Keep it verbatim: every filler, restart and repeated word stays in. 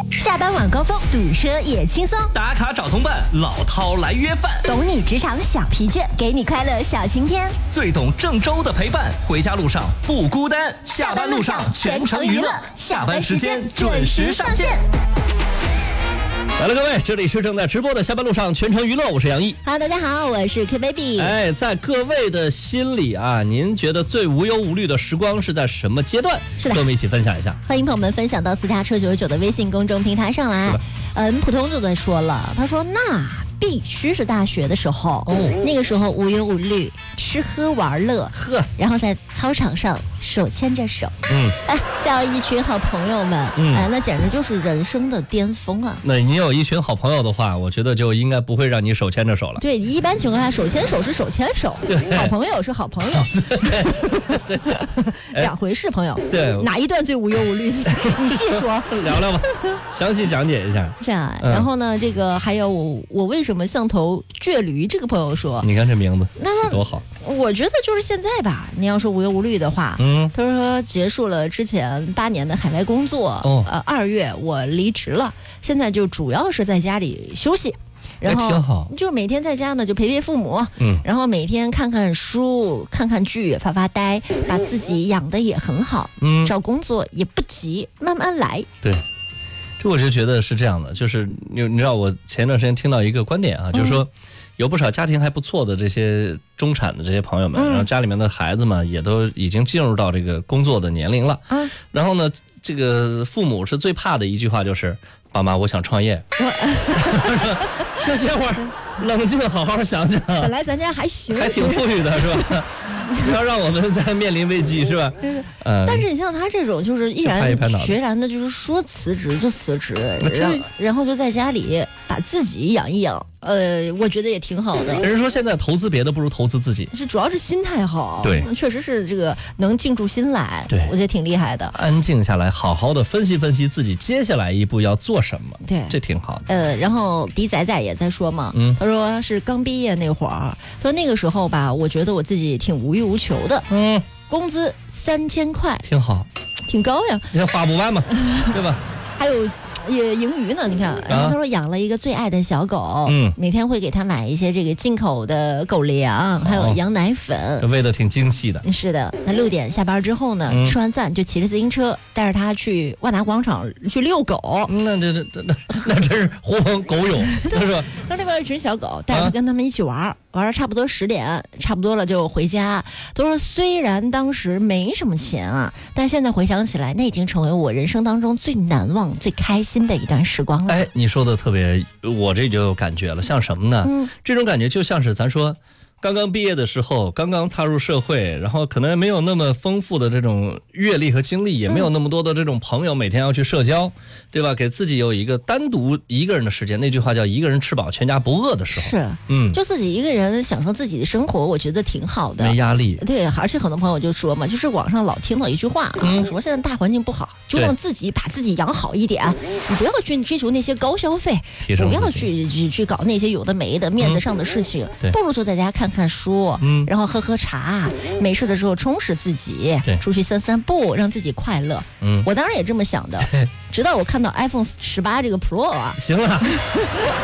下班晚高峰，堵车也轻松。 打卡找同伴，老饕来约饭。 懂你职场小疲倦，给你快乐小晴天。 最懂郑州的陪伴，回家路上不孤单。下班路上全程娱乐，下班时间准时上线。来了，各位，这里是正在直播的下班路上全程娱乐，我是杨毅。 Hello， 大家好，我是 K Baby。 哎，在各位的心里啊，您觉得最无忧无虑的时光是在什么阶段？ 是的， 跟我们一起分享一下。 欢迎朋友们分享到私家车九十九的微信公众平台上来。嗯，普通就在说了，他说那必须是大学的时候，哦，那个时候无忧无虑，吃喝玩乐， 呵， 然后在操场上手牵着手， 嗯， 哎，交一群好朋友们，嗯，哎，那简直就是人生的巅峰啊！ 那你有一群好朋友的话，我觉得就应该不会让你手牵着手了。 对，一般情况下，手牵手是手牵手，好朋友是好朋友， 对， 两回事。朋友， 对， 哪一段最无忧无虑？你细说， 聊聊吧，详细讲解一下。 是啊，嗯、然后呢，这个还有我我为什么像头倔驴？这个朋友说， 你看这名字起多好。 我觉得就是现在吧，你要说无忧无虑的话，嗯，他说结束了之前八年的海外工作，哦，呃，二月我离职了，现在就主要是在家里休息。然后挺好， 就每天在家呢，就陪陪父母，嗯，然后每天看看书、看看剧、发发呆，把自己养得也很好，嗯，找工作也不急，慢慢来。 对，这我就觉得是这样的，就是你你知道，我前段时间听到一个观点啊，就是说，有不少家庭还不错的这些中产的这些朋友们，嗯、然后家里面的孩子们也都已经进入到这个工作的年龄了，嗯，然后呢，这个父母是最怕的一句话就是。爸妈，我想创业。先歇会儿，冷静，好好想想。 本来咱家还行， 还挺富裕的，是吧？不要让我们再面临危机，是吧？ 嗯。但是你像他这种，就是毅然决然的，就是说辞职就辞职，然后然后就在家里把自己养一养。呃，我觉得也挺好的。 人说现在投资别的不如投资自己， 是主要是心态好。 对， 确实是这个能静住心来。 对， 我觉得挺厉害的。 安静下来，好好的分析分析自己接下来一步要做什么。 对， 这挺好的。 呃，然后迪仔仔也在说嘛，嗯，他说是刚毕业那会儿，他说那个时候吧，我觉得我自己挺无欲无求的，嗯，工资三千块， 挺好， 挺高呀， 这花不完嘛，对吧？ 还有。也盈余呢，你看，然后他说养了一个最爱的小狗，嗯，每天会给他买一些这个进口的狗粮，还有羊奶粉， 这喂的挺精细的。 是的，那六点下班之后呢，嗯、吃完饭就骑着自行车带着他去万达广场去遛狗。 那这这这那那真是狐朋狗友，是吧？ 那那边有一群小狗，带着跟他们一起玩，啊、玩到差不多十点，差不多了就回家。他说虽然当时没什么钱啊，但现在回想起来，那已经成为我人生当中最难忘、最开心新的一段时光了。 哎，你说的特别，我这就有感觉了，像什么呢？嗯，这种感觉就像是咱说刚刚毕业的时候，刚刚踏入社会，然后可能没有那么丰富的这种阅历和经历，也没有那么多的这种朋友，每天要去社交，对吧？给自己有一个单独一个人的时间，那句话叫一个人吃饱全家不饿的时候。 是，嗯，就自己一个人享受自己的生活，我觉得挺好的， 没压力。 对，而且很多朋友就说嘛，就是网上老听到一句话啊，嗯、说现在大环境不好，就让自己把自己养好一点，你不要去追求那些高消费，不要去去去搞那些有的没的面子上的事情，嗯、不如就在家看看书，嗯，然后喝喝茶，没事的时候充实自己，出去散散步，让自己快乐。嗯，我当然也这么想的，直到我看到 iPhone 十八这个 Pro 啊， 行了。